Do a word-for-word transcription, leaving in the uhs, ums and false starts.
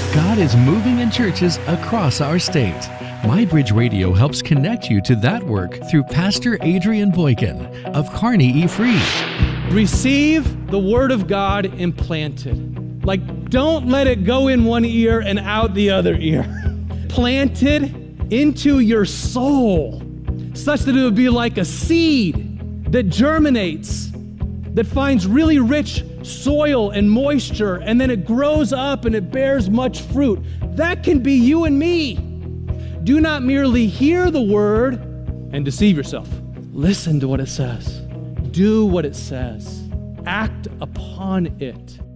God is moving in churches across our state. MyBridge Radio helps connect you to that work through Pastor Adrian Boykin of Kearney E. Free. Receive the Word of God implanted. Like, don't let it go in one ear and out the other ear. Planted into your soul, such that it would be like a seed that germinates, that finds really rich soil and moisture, and then it grows up and it bears much fruit. That can be you and me. Do not merely hear the word and deceive yourself. Listen to what it says. Do what it says. Act upon it.